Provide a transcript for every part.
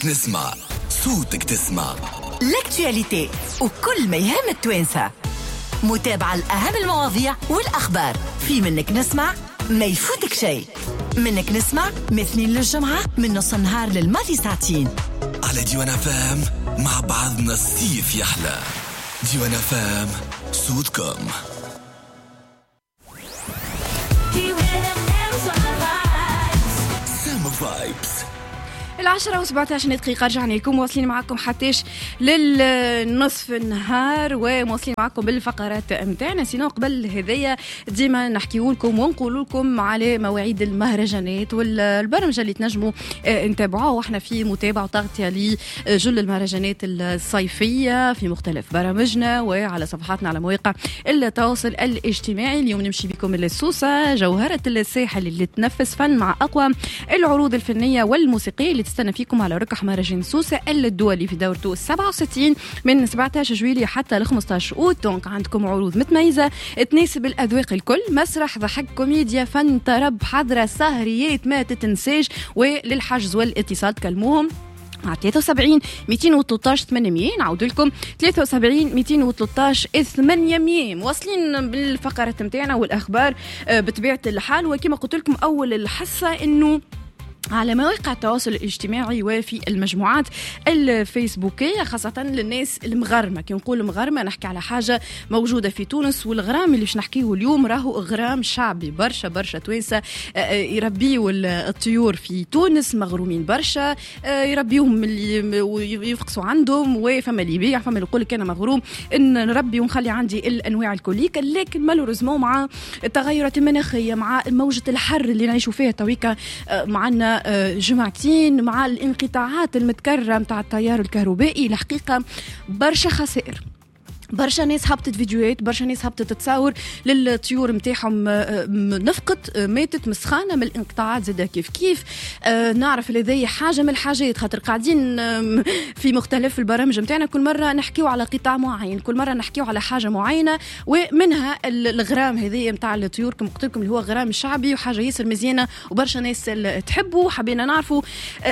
منك نسمع صوتك تسمع لاكتواليتي وكل ما يهم التوانسة، متابعة الأهم المواضيع والأخبار في منك نسمع. ما يفوتك شيء. منك نسمع مثنين للجمعة من نص النهار للماضي ساعتين على ديوان فام. مع بعضنا الصيف يحلى. ديوان فام صوتكم. سام فايبس 10:17 دقيقة. رجعنا لكم واصلين معكم حتىش للنصف النهار ومواصلين معكم بالفقرات متاعنا. سينو قبل هذيا ديما نحكيو لكم ونقول لكم على مواعيد المهرجانات والبرمجة اللي تنجموا نتابعوها، واحنا في متابعة وتغطية لجل المهرجانات الصيفية في مختلف برامجنا وعلى صفحاتنا على مواقع التواصل الاجتماعي. اليوم نمشي بكم للسوسة، جوهرة الساحل اللي تنفس فن مع أقوى العروض الفنية والموسيقية اللي تستنى فيكم على ركح مهرجان سوسة الدولي في دورته 67 من 17 جويلية حتى ل 15 أوت. دونك عندكم عروض متميزة تناسب الأذواق الكل، مسرح، ضحك، كوميديا، فن، طرب، حضرة، سهريات ما تتنساش. وللحجز والاتصال تكلموهم مع 73 213 800. نعود لكم 73 213 800. مواصلين بالفقرات متاعنا والأخبار بطبيعة الحال. وكما قلت لكم أول الحصة إنه على مواقع التواصل الاجتماعي وفي المجموعات الفيسبوكية خاصة للناس المغرمة. كي نقول مغرمة نحكي على حاجة موجودة في تونس، والغرام اللي باش نحكيه اليوم راهو غرام شعبي. برشا توانسة يربيوا الطيور في تونس، مغرومين برشا، يربيوهم اللي يفقسوا عندهم، وفما اللي يبيع، فما اللي يقول لك أنا مغروم إن نربي ونخلي عندي الأنواع الكليكة. لكن مالوريزمون مع التغيرات المناخية، مع موجة الحر اللي نعيشوا فيها تويكا معنا جمعتين، مع الانقطاعات المتكررة متاع التيار الكهربائي، الحقيقة برشا خسائر. برشا ناس هبطت فيديوهات، برشا ناس هبطت تصور للطيور متاعهم نفقت، ماتت، مسخانة من الانقطاعات. زادا كيف نعرف لذي حاجة من الحاجات، خاطر قاعدين في مختلف البرامج متاعنا كل مرة نحكيو على قطاع معين، كل مرة نحكيو على حاجة معينة، ومنها الغرام هذه متاع الطيور كما قلت لكم اللي هو غرام شعبي وحاجة ياسر مزيانة وبرشا ناس تحبوا. حبينا نعرفوا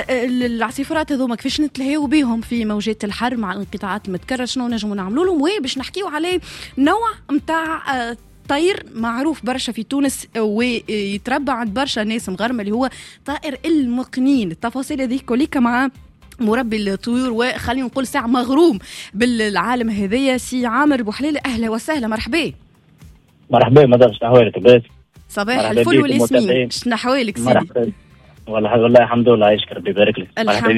العصفورات هذوما كيفاش نتلهيو بيهم في موجات الحر مع الانقطاعات المتكررة، شنو نجموا نعملوا لهم. باش نحكيو عليه نوع متاع طير معروف برشا في تونس ويتربى عند برشا ناس مغرمة اللي هو طائر المقنين. التفاصيل هذه كلها مع مربي الطيور وخلينا نقول ساعة مغروم بالعالم هذيا، سي عامر بوحليل. أهلا وسهلا. مرحبا مدام. شنو أحوالك بس؟ صباح الفل والياسمين. شنو أحوالك سيدي؟ والله الحمد لله، عايشك ربي يبارك لك. الحمد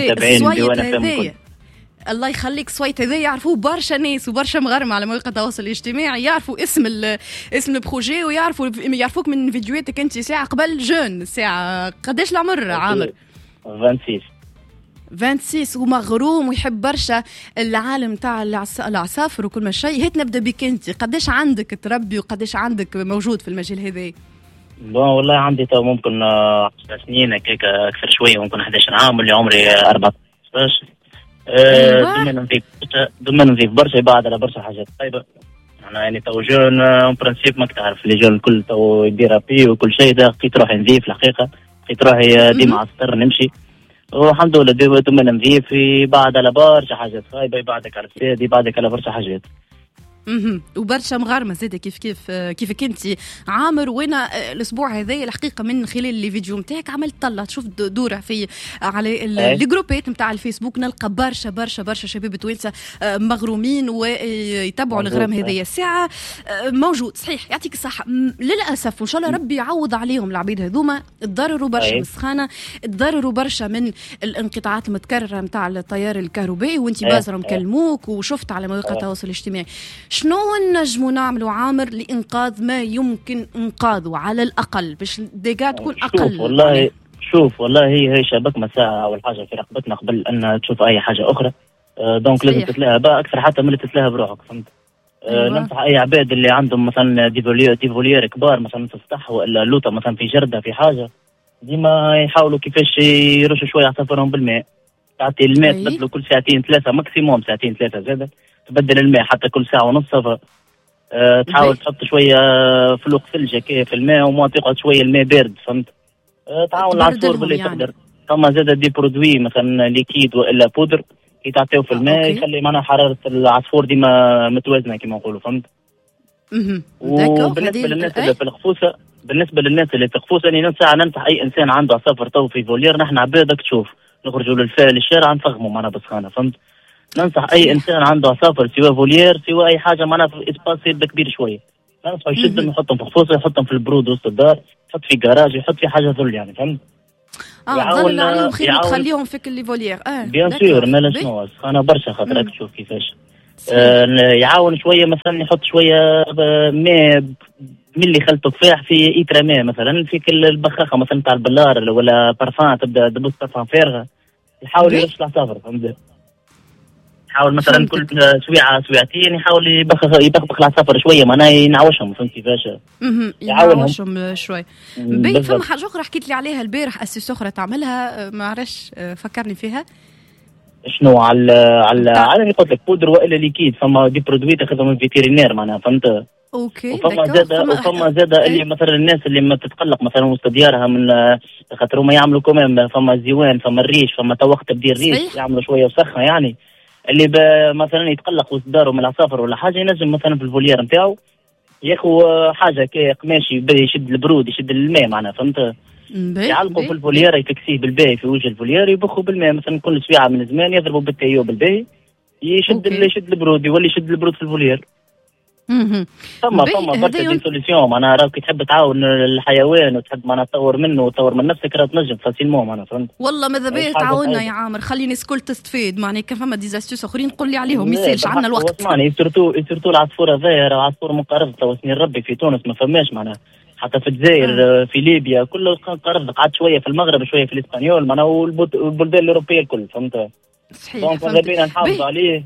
لله. الله يخليك. صويت هذا يعرفوه برشا ناس وبرشا مغرم على مواقع التواصل الاجتماعي، يعرفوا اسم البروجي ويعرفوك من فيديوهاتك انت ساعة قبل جون. ساعة قداش العمر عامر؟ 26 ومغروم ويحب برشا العالم تاع العصافر وكل ما شيء. هات نبدا بك انت، قداش عندك تربي وقداش عندك موجود في المجال هذا؟ والله عندي تو ممكن 10 سنين هكاك، اكثر شويه، ممكن 11 عام، اللي عمري 14. ضمن في برشا يبعد على برشا حاجات طيبة. أنا يعني تو جون برانسيب ما تعرف اللي جون الكل تو يدير بي وكل شيء ده. لقيت روحي نظيف الحقيقة، لقيت روحي ديما عصر نمشي والحمد لله. ضمن نظيف يبعد على برشا حاجات خايبة، يبعدك على السيد، يبعدك على برشا حاجات. وبرشا مغارمة زادة كيفك انت عامر. وانا الاسبوع هذا الحقيقة من خلال الفيديو متاعك عملت طلع شوف دورة في على الجروبات متاع الفيسبوك، نلقى برشا شباب توانسة مغرومين ويتبعوا الغرام هذه الساعة موجود. صحيح يعطيك الصحة. للأسف وإن شاء الله ربي يعوض عليهم العبيد هذوما، تضرروا برشا مسخانة، تضرروا برشا من الانقطاعات المتكررة متاع التيار الكهربائي، وانت بازرهم كلموك وشفت على مواقع التواصل الاجتماعي. شنو نجموا نعملوا عامر لإنقاذ ما يمكن إنقاذه على الأقل باش ديجا تكون أقل؟ والله هي شبك مساء أول حاجة في رقبتنا قبل أن تشوف أي حاجة أخرى. دونك لازم تتلاها بقى أكثر حتى من اللي تتلاها بروحك، فهمت؟ ننصح أي عباد اللي عندهم مثلا ديفوليير كبار مثلا في السطح ولا لوطة مثلا في جردة في حاجة، ديما يحاولوا كيفاش يرشوا شوية عصافرهم بالماء. تعطي الماء تبدلوا كل ساعتين 3 ماكسيموم، ساعتين 3 زادة تبدل الماء حتى كل ساعة ونص صفا. تحاول تحط شوية فلوق ثلج في الماء وما تقعد شوية الماء بارد، فهمت؟ تعاون العصفور باللي تقدر. فما زاد دي برودوي مثلا ليكيد والا بودر كي تعطيو في الماء يخلي معنا حراره العصفور ديما متوازنه كما نقولوا، فهمت. وبالنسبه للناس اللي في القفوسه، بالنسبه للناس اللي في القفوسه اني ننصح اي انسان عنده عصافر تو في فولير، نحن عبادك تشوف نخرجوا للشارع نفغموا معنا بسخانه، فهمت. ننصح اي انسان عنده عصافر سواء فولير سواء اي حاجه معنا في اسباس يبدا كبير شويه، ننصح يشدهم يحطهم في قفوسه، يحطهم في البرود وسط الدار، يحط في جراج، يحط في حاجه ذل يعني، فهمت. ظل عليهم خير تخليهم في كل فولير. بيان سور مالا شنو انا برشا خاطرك تشوف كيفاش يعاون شويه، مثلا يحط شويه ماء ملي خل تفاح في ايترا ماء مثلا في كل البخاخه مثلا تاع البلار ولا بارفان، تبدا تبص بارفان فارغه، يحاول يرش العصافر، فهمت. يحاول مثلا كل سويعه سويعتين يحاول يبخبخ العصافر شويه، معناها ينعوشهم، فهمت كيفاش. ينعوشهم شوي. فما حاجه اخرى حكيت لي عليها البارح اسيس اخرى تعملها، ما عرفش فكرني فيها. شنو على قلت لك بودر والا ليكيد، فما دي برودوي تاخذهم من فيتيرينير معناها، فهمت. اوكي. وفما زاده اللي مثلا الناس اللي ما تتقلق مثلا وسط ديارها من خاطر هما يعملوا كمان، فما الزيوان، فما الريش، فما تو وقت تبديل الريش يعملوا شويه وسخه يعني، اللي مثلا يتقلق وسط داره من العصافر ولا حاجه، ينجم مثلا في الفوليير نتاعو ياخذ حاجه كي قماشي يشد البرود يشد الماء معناها، فهمت. يعلقوا في الفوليير، يتكسيه بالباهي في وجه الفوليير، يبخوا بالماء مثلا كل سويعه من زمان، يضربوا بالتايو بالباهي، يشد البرود، يولي يشد البرود في الفوليير. فما برشا دي سوليسيون معناها، راك تحب تعاون الحيوان وتحب معناها تطور منه وتطور من نفسك، راه تنجم فاسيلمون معناها، فهمت. والله ماذا بيا تعاوننا يا عامر، خلي الناس الكل تستفيد معناها، كان فما ديزاستيوس اخرين قول لي عليهم ما يسالش عندنا الوقت. اسمعني سورتو العصفوره ظاهره عصفور مقرض تو سنين ربي في تونس ما فماش معناها، حتى في الجزائر في ليبيا كله قرض، قعد شويه في المغرب شويه في الاسبانيول معناها، والبلدان الاوروبيه الكل، فهمت. صحيح. دونك ماذا بينا نحافظوا عليه.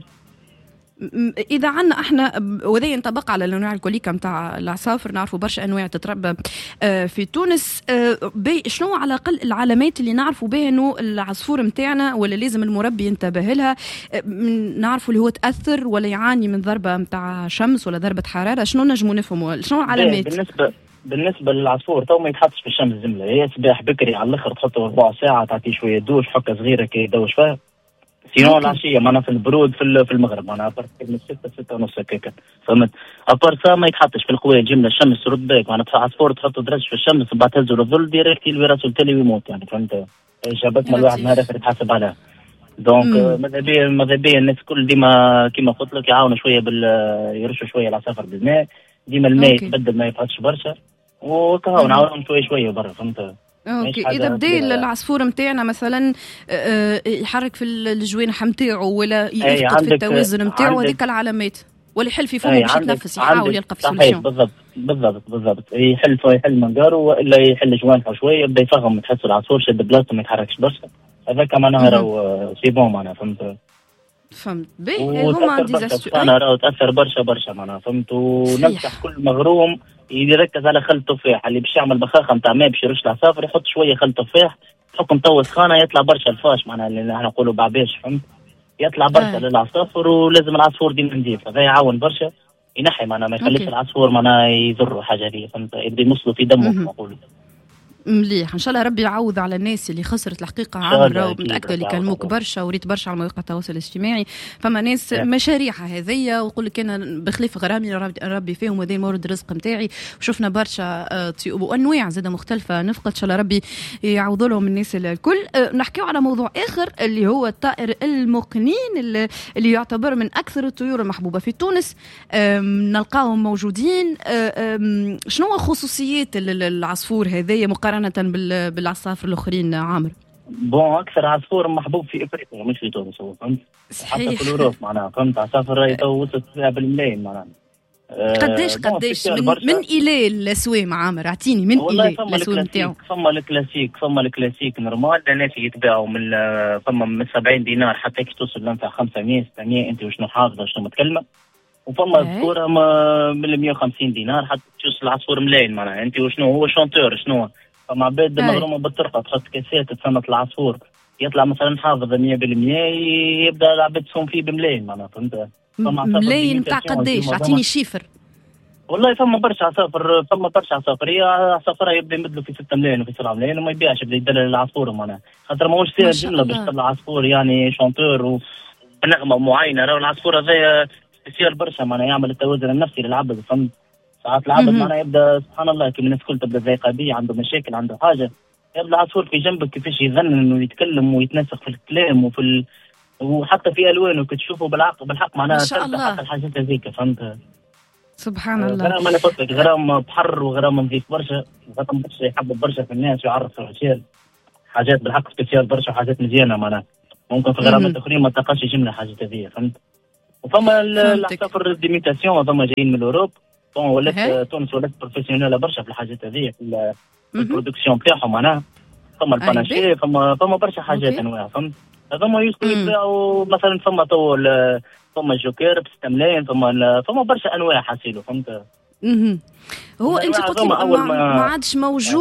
اذا عنا احنا وذا ينطبق على الانواع الكوليكا نتاع العصافر، نعرفوا برشا انواع تتربى في تونس، شنو على الاقل العلامات اللي نعرفوا بها انه العصفور نتاعنا ولا لازم المربي ينتبه لها، نعرفوا اللي هو تاثر ولا يعاني من ضربه نتاع شمس ولا ضربه حراره، شنو نجموا نفهموا شنو العلامات؟ بالنسبه للعصفور تو ما يتحطش في الشمس زمله، هي صباح بكري على الاخر تحطه ربع ساعه، تعطيه شويه دوش حكه صغيره كي يدوش فيها، سينو العشيه معناها في البرود في المغرب معناها من 6 ونص هكاك، فهمت. ابار سا ما يتحطش في القويه جمله الشمس، رد بالك معناها عصفور تحطه درج في الشمس وبعد تهزه للظل ديريكت يلوي راسه التالي ويموت يعني، فهمت. شبك ما الواحد نهار اخر يتحاسب عليها. دونك ماذا بيا الناس كل ديما كيما قلت لك يعاونوا شويه يرشوا شويه العصافر بالماء، ديما الماء يتبدل ما يبقاش برشا، وكهو نعاونهم شويه برا، فهمت. اوكي. اذا بدا العصفور نتاعنا مثلا يحرك في الجوانح نتاعو ولا يفقد في التوازن نتاعو، هذيك العلامات، ولا يحل في فمه باش يتنفس، يحاول يلقى في سوليوشن. بالضبط يحل منقاره والا يحل جوانحه شويه، يبدا يفهم، تحس العصفور شد بلاصته ما يتحركش برشا، هذاك معناها راهو سي بون معناها، فهمت. هما ديزاستيوس انا راهو تاثر برشا معناها، فهمت. وننصح كل مغروم يركز على خل التفاح، اللي باش يعمل بخاخه نتاع ماء باش يرش العصافر يحط شويه خل تفاح، حكم تو سخانه يطلع برشا الفاش معناها اللي احنا نقولوا بعباش، فهمت. يطلع برشا للعصافر، ولازم العصفور ديما نضيف، هذا يعاون برشا، ينحي معناها ما يخليش العصفور معناها يضر حاجه هذه، فهمت. يبدا يمصلوا في دمه كما نقولوا. مليح، ان شاء الله ربي يعوض على الناس اللي خسرت الحقيقه عامره، ومتاكده اللي كلموك برشا وريت برشا على مواقع التواصل الاجتماعي، فما ناس مشاريعها هذيا ويقول لك انا بخلاف غرامي ربي فيهم وهذا مورد الرزق نتاعي، وشفنا برشا وانواع زاده مختلفه نفقد، ان شاء الله ربي يعوض لهم الناس الكل. نحكيو على موضوع اخر اللي هو الطائر المقنين اللي يعتبر من اكثر الطيور المحبوبه في تونس، نلقاهم موجودين. شنو خصوصيات العصفور هذايا مقارنة بالعصافر الآخرين عامر؟ أكثر عصفور محبوب في إفريقيا مش في تونس، فهمت؟ حتى في الأوروب معناها، فهمت. عصافر وصلت بالملايين معناها. قديش من إلى الأسوام عامر، أعطيني من إلى الأسوام نتاعو. فما الكلاسيك نورمال، الناس يتباعوا من فما من 70 دينار حتى كي توصل لنتاع 500 600، أنت وشنو حافظة شنو متكلمة. وفما ذكورة من 150 دينار حتى توصل العصفور ملايين معناها، أنت وشنو هو شونتور شنو. فما عباد مغرومه بالطرقه تحط كاسات تسمت العصفور، يطلع مثلا حافظ 100%، يبدا العباد تسوم فيه بملايين معناها، فهمت. ملايين نتاع قداش؟ اعطيني شيفر. والله فما برشا عصافر، هي عصافرة يبدا يمدلوا في 6 ملايين وفي 7 ملايين وما يبيعش، يبدا يدلل العصفورة معناها، خاطر ماهوش فيها جملة باش تطلع عصفور يعني شونتور ونغمة معينة. راهو العصفور هذايا سبيسيال برشا معناها، يعمل التوازن النفسي للعبد. فهمت؟ ساعات العبد معناها يبدا سبحان الله كيما الناس الكل تبدا زي قضية عنده مشاكل عنده حاجة، يبدا العصفور في جنبك كيفاش يغنن ويتكلم ويتنسق في الكلام وحتى في الوانه كتشوفه بالحق معناها ترتاح حتى الحاجات هذيك. فهمت؟ سبحان الله. غرام انا قلت لك غرام بحر وغرام نظيف برشا، وغرام برشا يحبب برشا في الناس ويعرف الرجال حاجات بالحق سبيسيال برشا وحاجات مزيانه معناها. ممكن في غرامات اخرين ما تلقاش جمله حاجات هذيا. فهمت؟ وفما العصافر ديميتاسيون هذوما جايين من اوروب. بون ولات تونس ولات بروفيسيونيل برشا في الحاجات هذيا في البرودكسيون تاعهم معناها. فما الباناشي فما برشا حاجات انواع. فهمت؟ هذوما يبيعوا مثلا فما الجوكر ب 6 ملايين، فما برشا انواع حاسيلو. فهمت؟ هو انت قلت لي ما عادش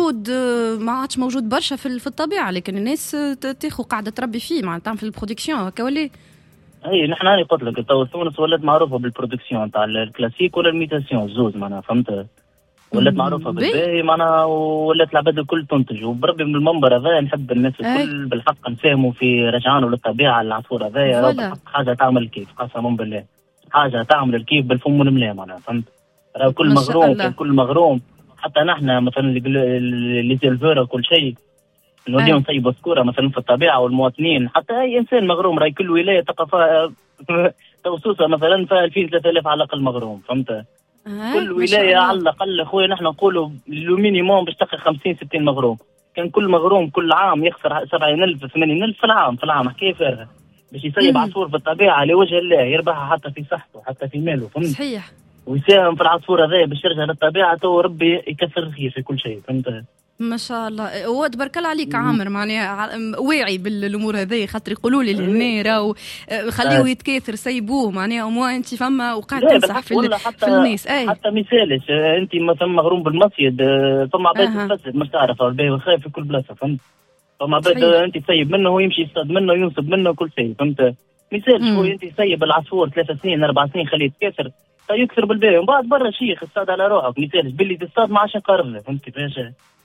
موجود برشا في الطبيعه، لكن الناس تاخذ قاعده تربي فيه معناتها في البرودكسيون هكا ولا؟ اي نحن هاني قلت لك تونس ولات معروفه بالبرودكسيون تاع الكلاسيك ولا الميتاسيون زوز معناها. فهمت؟ ولات معروفه بالباهي معناها، ولات العباد الكل تنتج. وبربي من المنبر هذا نحب الناس الكل بالحق نساهموا في رجعانه للطبيعه. العصفور هذايا حاجه تعمل الكيف قسما بالله، حاجه تعمل الكيف بالفم والملاء معناها. فهمت؟ راه كل مغروم حتى نحن مثلا اللي زيلفيرا كل شيء نوديهم نصيبوا سكوره مثلا في الطبيعه، والمواطنين حتى اي انسان مغروم راهي كل ولايه تلقى فيها توسوسه مثلا فيها 2000 3000 على الاقل مغروم. فهمت؟ كل ولايه على الاقل اخويا نحن نقولوا لو مينيموم باش تلقى 50 60 مغروم. كان كل مغروم كل عام يخسر 70,000 80,000 في العام حكايه فارغه باش يصيب عصفور في الطبيعه لوجه الله يربحها حتى في صحته حتى في ماله. فهمت؟ صحيح. ويساهم في العصفور هذا باش يرجع للطبيعه، تو ربي يكثر الخير في كل شيء. فهمت؟ ما شاء الله. هو تبارك الله عليك عامر معناها واعي بالامور هذه، خاطر يقولوا لي لهنا راهو خليه يتكاثر سيبوه معناها وما انت فما وقاعد تنصح في الناس. حتى مثالش انت مثلا مغروم بالمصيد فما عباد تفسد مش تعرف الباهي وخايف في كل بلاصه. فهمت؟ فما عباد انت تسيب منه ويمشي يصطاد منه ينصب منه كل شيء. فهمت؟ مثالش هو انت تسيب العصفور 3 سنين 4 سنين خليه يتكاثر يكثر بالباهي ومن بعد برا شيخ اصطاد على روحك. مثالش باللي تصطاد ما عادش نقرب له. فهمت كيفاش؟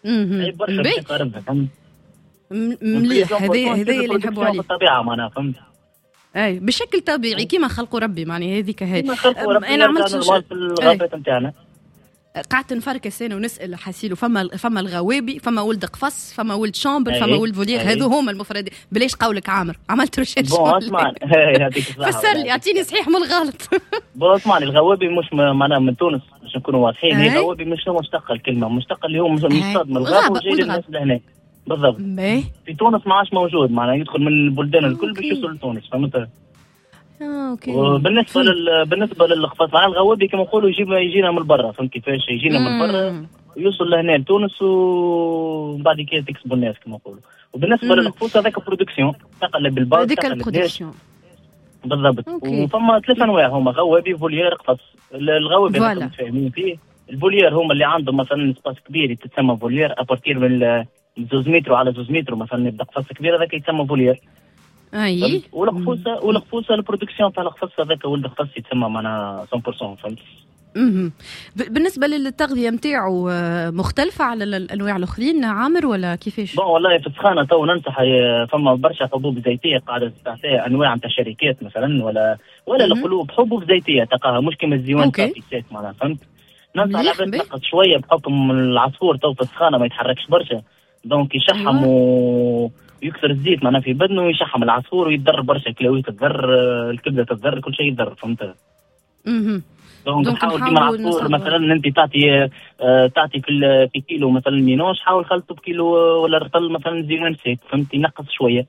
مليح. هذه اللي نحبوا عليه الطبيعه معناها. فهمت؟ اي بشكل طبيعي كيما خلقوا ربي معناها هذيك هي. انا عملت في الغابات نتاعنا قعدت نفركس انا ونسال حسيلو فما الغوابي، فما ولد قفص، فما ولد شامبر، فما ولد فولير. هذو هما المفردين. بلاش قولك عامر عملت ريشيرش. اسمعني فسر لي اعطيني صحيح من الغلط. اسمعني الغوابي مش معناها من تونس باش نكونوا واضحين. الغوابي مش مشتقه الكلمه، مشتقه اللي هو مصطاد من الغابه وجاي للناس لهنا بالضبط. في تونس ما عادش موجود معناها، يدخل من البلدان الكل باش يوصل لتونس. فهمت؟ اوكي. بالنسبه للقفص معناها الغوابي كما نقولوا يجينا من برا. فهمت كيفاش؟ يجينا من برا ويوصل لهنا لتونس ومن بعد كي تكسبوا الناس كما نقولوا. وبالنسبه للقفوص هذاك برودكسيون تقلب بالباص هذيك البرودكسيون بالضبط. وفما 3 انواع هما غوابي فوليير قفص. الغوابي اللي متفاهمين فيه الفوليير هما اللي عندهم مثلا سباس كبير تتسمى فوليير ابارتير من 2 متر على 2 متر مثلا يبدا قفص كبير هذاك يتسمى فوليير. اي والقفوصه البرودكسيون تاع القفص هذاك ولد قفص يتسمى معناها 100%. فهمت؟ بالنسبه للتغذيه نتاعو مختلفه على الانواع الاخرين عامر ولا كيفاش؟ والله في السخانه تو ننصح فما برشا حبوب زيتيه قاعده تعطيها انواع نتاع شركات مثلا ولا القلوب حبوب زيتيه تلقاها مش كيما الزيوان تاع الكيسات معناها. فهمت؟ ننصح العباد تنقص شويه بحكم العصفور تو في السخانه ما يتحركش برشا، دونك يشحم ويكثر الزيت معناها في بدنه ويشحم العصفور ويتضر برشا كلاوي تتضر الكبده تتضر كل شيء يتضر. فهمت؟ دونك تحاول كيما العصفور مثلا انت تعطي في كيلو مثلا مينوش حاول خلطه بكيلو ولا رطل مثلا زيوان سيك. فهمت؟ ينقص شويه.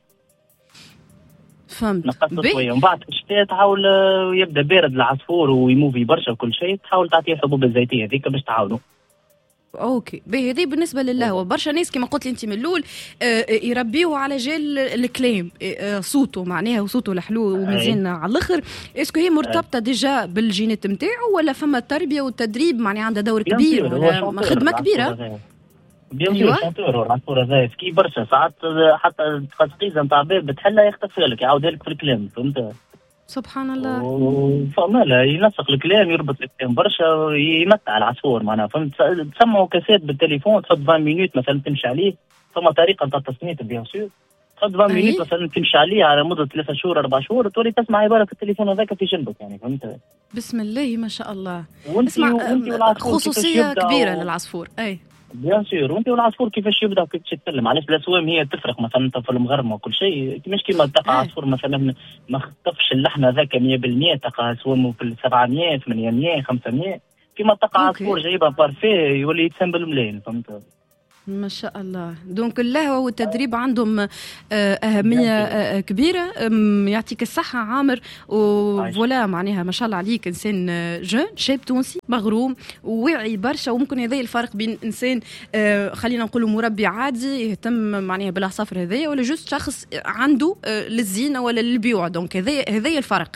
فهمت؟ نقص شويه ومن بعد الشتاء تحاول يبدا بارد العصفور ويموفي برشا وكل شيء تحاول تعطيه الحبوب الزيتيه هذيك باش تعاونوا. اوكي باهي. هذه بالنسبه للهوى. برشا ناس كما قلت لي انت من الاول يربيوه على جال الكلام صوته معناها وصوته الحلو ومزيان على الاخر. اسكو هي مرتبطه ديجا بالجينات نتاعو ولا فما التربيه والتدريب معناها عندها دور كبير ولا خدمه كبيره؟ بيان شونتور العصفور هذا سكي برشا ساعات حتى تقيزه نتاع باب بتحلها يختفي لك يعاودها لك في الكلام. فهمت؟ سبحان الله. فما ينسق الكلام، يربط الكلام برشا، يمتع العصفور معناها، فهمت؟ تسمعوا كاسات بالتليفون، تحط 20 مينوت مثلا تمشي عليه، فما طريقه نتاع التصنيت بيان سور، تحط 20 مينوت مثلا تمشي عليه على مده 3 شهور 4 شهور، تولي تسمع عباره التليفون هذاك في جنبك يعني، فهمت؟ بسم الله ما شاء الله. اسمع خصوصية كبيره للعصفور. اي بيان سور. وانت والعصفور كيفاش يبدا وكيفاش يتكلم، علاش الاسوام هي تفرق مثلا انت في المغرمه وكل شيء، مش كيما تلقى عصفور مثلا ما خطفش اللحن هذاك 100%، تلقى اسوامه في 700 800 500، كيما تلقى عصفور جايبها بارفي يولي يتسمبل مليان، فهمت؟ ما شاء الله. دونك اللهوة والتدريب عندهم أهمية كبيرة. يعطيك الصحة عامر، وفولا معناها ما شاء الله عليك، إنسان جون شاب تونسي مغروم وواعي برشا، وممكن هذا الفرق بين إنسان خلينا نقولوا مربي عادي يهتم معناها بالعصافر هذايا، ولا جوست شخص عنده للزينة ولا للبيوع. دونك هذايا الفرق.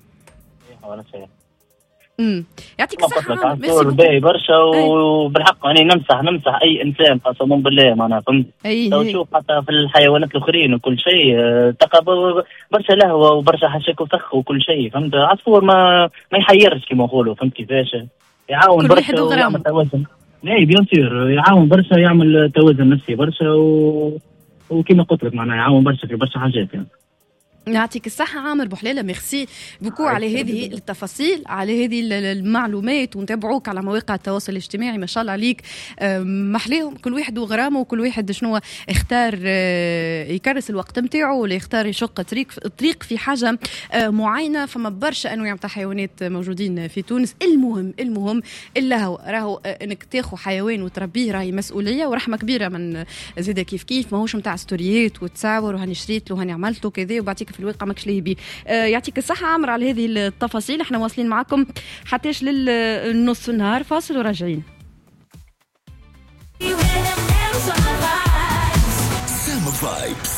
يعطيك الصحة. عصفور باهي برشا، وبالحق أنا نمسح أي إنسان قسما بالله معناها، فهمت؟ لو تشوف حتى في الحيوانات الآخرين وكل شيء تلقى برشا لهوة وبرشا حشاك وفخ وكل شيء، فهمت؟ عصفور ما يحيرش كما نقولوا، فهمت كيفاش؟ يعاون برشا ويعمل توازن. لا بيان سور يعاون برشا، يعمل توازن نفسي برشا، وكما قلت لك معناها يعاون برشا في برشا حاجات يعني. يعطيك الصحة عامر بوحلالة، ميرسي بوكو على هذه التفاصيل، على هذه المعلومات، ونتابعوك على مواقع التواصل الاجتماعي ما شاء الله عليك. محليهم كل واحد وغرامه، وكل واحد شنو اختار يكرس الوقت نتاعو، ولا يختار يشق طريق في حاجة معينة. فما برشا أنواع نتاع حيوانات موجودين في تونس. المهم إلا هو راهو انك تاخو حيوان وتربيه راهي مسؤولية ورحمة كبيرة من زيدا كيف ماهوش نتاع ستوريات وتصاور وهاني شريت له هاني عملت له كذا وبعطيك في الواقع ماكش ليه بيه. يعطيك الصحة عمر على هذه التفاصيل. احنا واصلين معكم حتىش للنص النهار، فاصل وراجعين. سامر فايبس